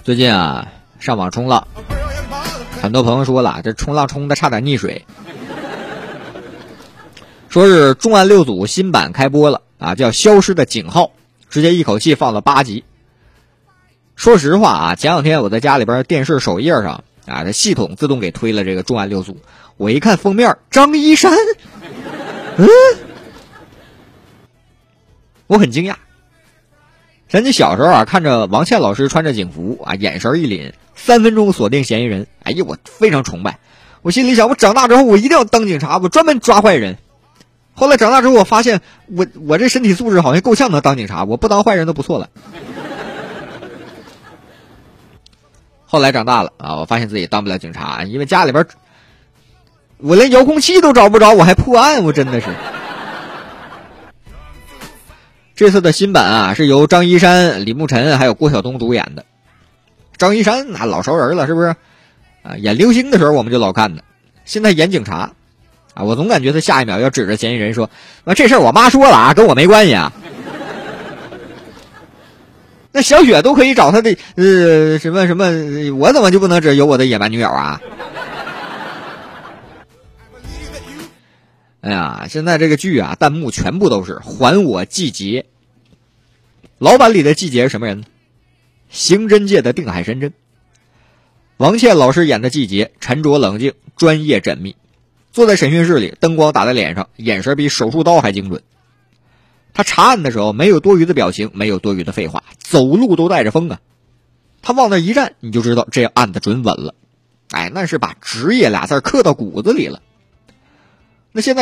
最近啊，上网冲浪，很多朋友说了，这冲浪冲的差点溺水。说是重案6组新版开播了啊，叫《消失的井号》，直接一口气放了8集。说实话啊，前两天我在家里边电视首页上啊，这系统自动给推了这个重案6组，我一看封面，张一山，我很惊讶。人家小时候啊，看着王倩老师穿着警服啊，眼神一凛，3分钟锁定嫌疑人，哎呀，我非常崇拜。我心里想，我长大之后我一定要当警察，我专门抓坏人。后来长大之后，我发现我这身体素质好像够呛能当警察，我不当坏人都不错了。后来长大了啊，我发现自己当不了警察，因为家里边我连遥控器都找不着，我还破案，我真的是。这次的新版啊，是由张一山、李慕辰还有郭晓东主演的。张一山那老熟人了，是不是？啊，演流星的时候我们就老看的，现在演警察，啊，我总感觉他下一秒要指着嫌疑人说：“这事儿我妈说了啊，跟我没关系啊。”那小雪都可以找他的什么，我怎么就不能有我的野蛮女友啊？哎呀，现在这个剧啊，弹幕全部都是还我季节。老版里的季节是什么人呢？刑侦界的定海神针。王倩老师演的季节沉着冷静，专业缜密，坐在审讯室里，灯光打在脸上，眼神比手术刀还精准。他查案的时候没有多余的表情，没有多余的废话，走路都带着风啊。他往那一站，你就知道这案子准稳了。哎，那是把职业俩字刻到骨子里了。那现在